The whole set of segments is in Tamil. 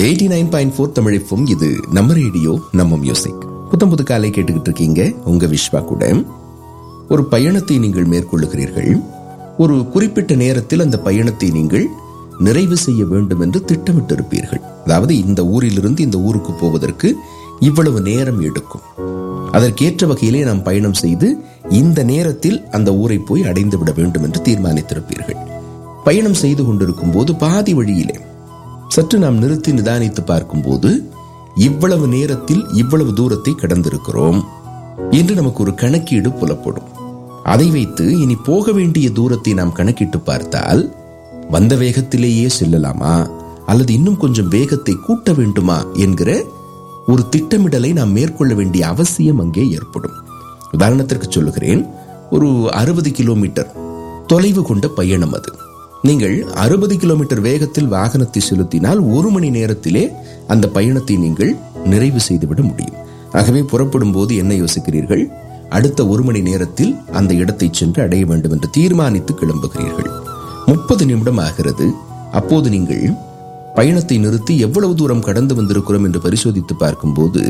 89.4 தமிழ் FM. இது நம்ம ரேடியோ நம்ம மியூசிக். புது காலை கேட்டுக்கிட்டு இருக்கீங்க. உங்க விஸ்வா கூட. ஒரு பயணத்தை நீங்கள் மேற்கொள்ளுகிறீர்கள். ஒரு குறிப்பிட்ட நேரத்தில் அந்த பயணத்தை நீங்கள் நிறைவு செய்ய வேண்டும் என்று திட்டமிட்டு இருப்பீர்கள். அதாவது இந்த ஊரிலிருந்து இந்த ஊருக்கு போவதற்கு இவ்வளவு நேரம் எடுக்கும், அதற்கேற்ற வகையிலே நாம் பயணம் செய்து இந்த நேரத்தில் அந்த ஊரை போய் அடைந்து விட வேண்டும் என்று தீர்மானித்திருப்பீர்கள். பயணம் செய்து கொண்டிருக்கும் போது பாதி வழியிலே சற்று நாம் நிறுத்தி நிதானித்து பார்க்கும் போது இவ்வளவு நேரத்தில் இவ்வளவு தூரத்தை கடந்திருக்கிறோம் என்று நமக்கு ஒரு கணக்கீடு புலப்படும். அதை வைத்து இனி போக வேண்டிய தூரத்தை நாம் கணக்கிட்டு பார்த்தால் வந்த வேகத்திலேயே செல்லலாமா அல்லது இன்னும் கொஞ்சம் வேகத்தை கூட்ட வேண்டுமா என்கிற ஒரு திட்டமிடலை நாம் மேற்கொள்ள வேண்டிய அவசியம் அங்கே ஏற்படும். உதாரணத்திற்கு சொல்லுகிறேன், ஒரு 60 கிலோமீட்டர் தொலைவு கொண்ட பயணம் அது. நீங்கள் 60 கிலோமீட்டர் வேகத்தில் வாகனத்தை செலுத்தினால் 1 மணி நேரத்திலே அந்த பயணத்தை நீங்கள் நிறைவு செய்துவிட முடியும். ஆகவே புறப்படும் போது என்ன யோசிக்கிறீர்கள்? அடுத்த 1 மணி நேரத்தில் அந்த இடத்தை சென்று அடைய வேண்டும் என்று தீர்மானித்து கிளம்புகிறீர்கள். 30 நிமிடம் ஆகிறது. அப்போது நீங்கள் பயணத்தை நிறுத்தி எவ்வளவு தூரம் கடந்து வந்திருக்கிறோம் என்று பரிசோதித்து பார்க்கும் போது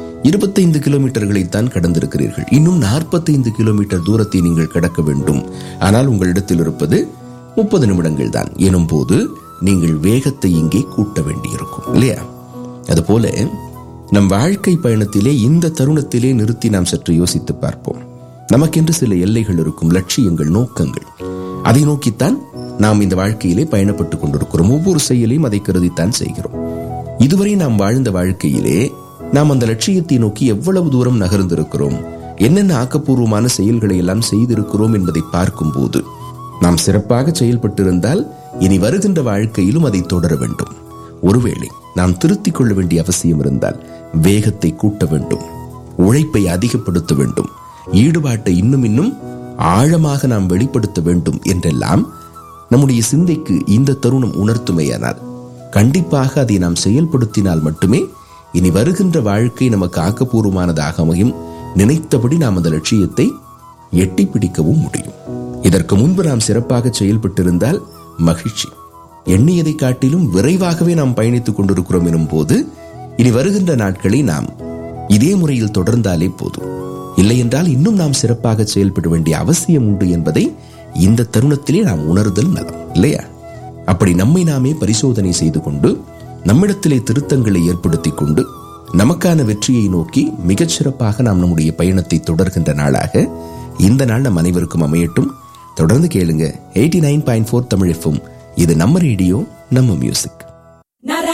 25 கிலோமீட்டர்களைத்தான் கடந்திருக்கிறீர்கள். இன்னும் 45 கிலோமீட்டர் தூரத்தை நீங்கள் கடக்க வேண்டும். ஆனால் உங்களிடத்தில் இருப்பது 30 நிமிடங்கள் தான் எனும் போது நீங்கள் வேகத்தை இங்கே கூட்ட வேண்டியிருக்கும், இல்லையா? அதுபோல நம் வாழ்க்கை பயணத்திலே இந்த தருணத்திலே நிறுத்தி நாம் சற்று யோசித்து பார்ப்போம். நமக்கென்று சில எல்லைகள் இருக்கும், லட்சியங்கள், நோக்கங்கள். அதை நோக்கித்தான் நாம் இந்த வாழ்க்கையிலே பயணப்பட்டுக் கொண்டிருக்கிறோம். ஒவ்வொரு செயலையும் அதை கருதித்தான் செய்கிறோம். இதுவரை நாம் வாழ்ந்த வாழ்க்கையிலே நாம் அந்த லட்சியத்தை நோக்கி எவ்வளவு தூரம் நகர்ந்திருக்கிறோம், என்னென்ன ஆக்கப்பூர்வமான செயல்களை எல்லாம் செய்திருக்கிறோம் என்பதை பார்க்கும் போது நாம் சிறப்பாக செயல்பட்டிருந்தால் இனி வருகின்ற வாழ்க்கையிலும் அதை தொடர வேண்டும். ஒருவேளை நாம் திருத்திக் கொள்ள வேண்டிய அவசியம் இருந்தால் வேகத்தை கூட்ட வேண்டும், உழைப்பை அதிகப்படுத்த வேண்டும், ஈடுபாட்டை இன்னும் ஆழமாக நாம் வெளிப்படுத்த வேண்டும் என்றெல்லாம் நம்முடைய சிந்தைக்கு இந்த தருணம் உணர்த்துமையானால் கண்டிப்பாக அதை நாம் செயல்படுத்தினால் மட்டுமே இனி வருகின்ற வாழ்க்கை நமக்கு ஆக்கப்பூர்வமானதாக அமையும். நினைத்தபடி நாம் அந்த லட்சியத்தை எட்டி பிடிக்கவும் முடியும். இதற்கு முன்பு நாம் சிறப்பாக செயல்பட்டிருந்தால் மகிழ்ச்சி. எண்ணியதை காட்டிலும் விரைவாகவே நாம் பயணித்துக் கொண்டிருக்கிறோம் எனும் போது இனி வருகின்ற நாட்களை நாம் இதே முறையில் தொடர்ந்தாலே போதும். இல்லை என்றால் இன்னும் நாம் சிறப்பாக செயல்பட வேண்டிய அவசியம் உண்டு என்பதை இந்த தருணத்திலே நாம் உணர்தல் நலம், இல்லையா? அப்படி நம்மை நாமே பரிசோதனை செய்து கொண்டு நம்மிடத்திலே திருத்தங்களை ஏற்படுத்திக் கொண்டு நமக்கான வெற்றியை நோக்கி மிகச் சிறப்பாக நாம் நம்முடைய பயணத்தை தொடர்கின்ற நாளாக இந்த நாள் நம் அனைவருக்கும் அமையட்டும். தொடர்ந்து கேளுங்க 89.4 தமிழ் FM. இது நம்ம ரேடியோ நம்ம மியூசிக்.